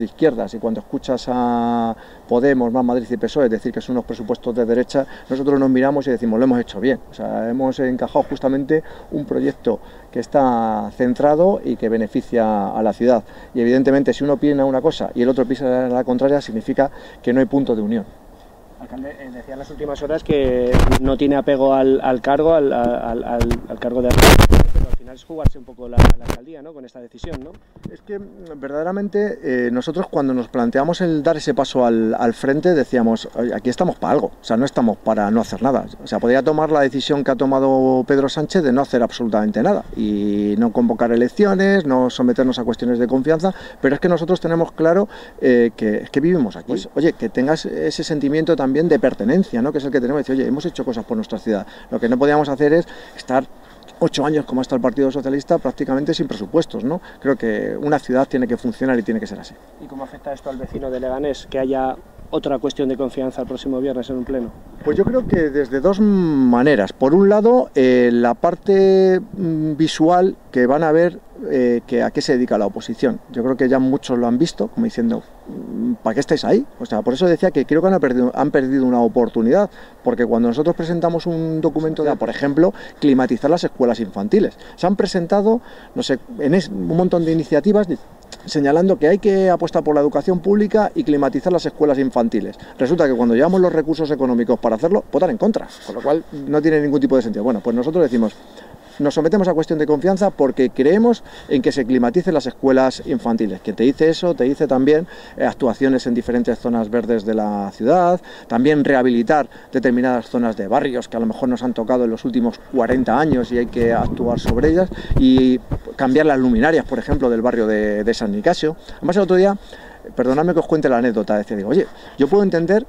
de izquierdas, y cuando escuchas a Podemos, Más Madrid y PSOE decir que son unos presupuestos de derecha, nosotros nos miramos y decimos, lo hemos hecho bien. O sea, hemos encajado justamente un proyecto que está centrado y que beneficia a la ciudad. Y evidentemente, si uno opina una cosa y el otro piensa la contraria, significa que no hay punto de unión. Alcalde, decía en las últimas horas que no tiene apego al cargo, al cargo de alcalde, pero al final es jugarse un poco la alcaldía, ¿no?, con esta decisión, ¿no? Es que verdaderamente nosotros, cuando nos planteamos el dar ese paso al frente, decíamos, aquí estamos para algo, o sea, no estamos para no hacer nada. O sea, podría tomar la decisión que ha tomado Pedro Sánchez de no hacer absolutamente nada y no convocar elecciones, no someternos a cuestiones de confianza, pero es que nosotros tenemos claro que vivimos aquí. Pues, oye, que tengas ese sentimiento también de pertenencia, ¿no?, que es el que tenemos, decir, oye, hemos hecho cosas por nuestra ciudad. Lo que no podíamos hacer es estar 8 años, como está el Partido Socialista, prácticamente sin presupuestos, ¿no? Creo que una ciudad tiene que funcionar y tiene que ser así. ¿Y cómo afecta esto al vecino de Leganés, que haya otra cuestión de confianza el próximo viernes en un pleno? Pues yo creo que desde dos maneras. Por un lado, la parte visual que van a ver que a qué se dedica la oposición. Yo creo que ya muchos lo han visto, como diciendo, ¿para qué estáis ahí? O sea, por eso decía que creo que han perdido una oportunidad, porque cuando nosotros presentamos un documento de, por ejemplo, climatizar las escuelas infantiles, se han presentado, no sé, un montón de iniciativas señalando que hay que apostar por la educación pública y climatizar las escuelas infantiles. Resulta que cuando llevamos los recursos económicos para hacerlo, votan en contra, con lo cual no tiene ningún tipo de sentido. Bueno, pues nosotros decimos, nos sometemos a cuestión de confianza porque creemos en que se climaticen las escuelas infantiles. Quien te dice eso, te dice también actuaciones en diferentes zonas verdes de la ciudad, también rehabilitar determinadas zonas de barrios que a lo mejor nos han tocado en los últimos 40 años y hay que actuar sobre ellas, y cambiar las luminarias, por ejemplo, del barrio de San Nicasio. Además, el otro día, perdonadme que os cuente la anécdota, decía, digo, oye, yo puedo entender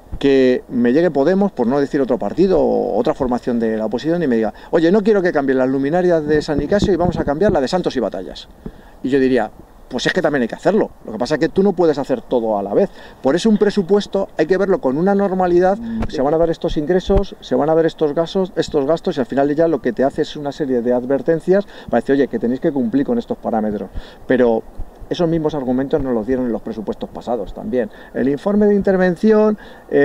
que me llegue Podemos, por no decir otro partido o otra formación de la oposición, y me diga, oye, no quiero que cambien las luminarias de San Nicasio y vamos a cambiar la de Santos y Batallas. Y yo diría, pues es que también hay que hacerlo. Lo que pasa es que tú no puedes hacer todo a la vez. Por eso un presupuesto hay que verlo con una normalidad. Se van a ver estos ingresos, se van a ver estos gastos y al final ya lo que te hace es una serie de advertencias para decir, oye, que tenéis que cumplir con estos parámetros. Pero esos mismos argumentos nos los dieron en los presupuestos pasados también. El informe de intervención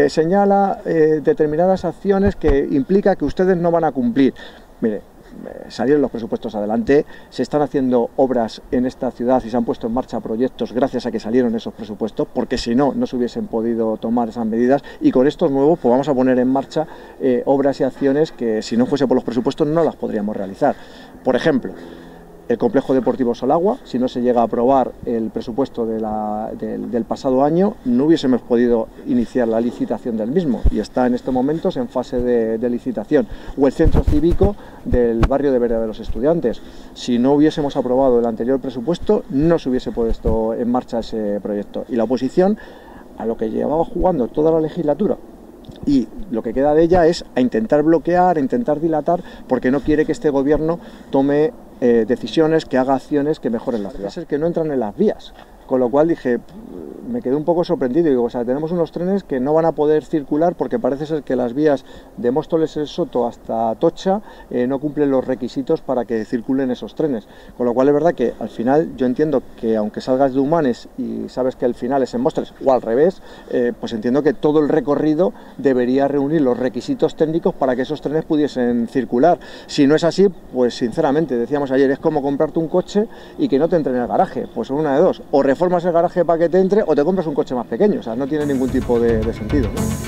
señala determinadas acciones que implica que ustedes no van a cumplir. Mire, salieron los presupuestos adelante, se están haciendo obras en esta ciudad y se han puesto en marcha proyectos gracias a que salieron esos presupuestos, porque si no, no se hubiesen podido tomar esas medidas, y con estos nuevos pues vamos a poner en marcha obras y acciones que si no fuese por los presupuestos no las podríamos realizar. Por ejemplo, el complejo deportivo Solagua, si no se llega a aprobar el presupuesto del pasado año, no hubiésemos podido iniciar la licitación del mismo, y está en estos momentos en fase de licitación. O el centro cívico del barrio de Vereda de los Estudiantes, si no hubiésemos aprobado el anterior presupuesto, no se hubiese puesto en marcha ese proyecto. Y la oposición, a lo que llevaba jugando toda la legislatura, y lo que queda de ella es a intentar bloquear, a intentar dilatar, porque no quiere que este gobierno tome decisiones, que haga acciones que mejoren la ciudad. Parece ser que no entran en las vías, con lo cual dije, me quedé un poco sorprendido y digo, o sea, tenemos unos trenes que no van a poder circular porque parece ser que las vías de Móstoles el Soto hasta Atocha no cumplen los requisitos para que circulen esos trenes, con lo cual es verdad que al final yo entiendo que aunque salgas de Humanes y sabes que el final es en Móstoles o al revés, pues entiendo que todo el recorrido debería reunir los requisitos técnicos para que esos trenes pudiesen circular. Si no es así, pues sinceramente, decíamos ayer, es como comprarte un coche y que no te entre en el garaje, pues una de dos, o reformas el garaje para que te entre o te compras un coche más pequeño, o sea, no tiene ningún tipo de sentido, ¿no?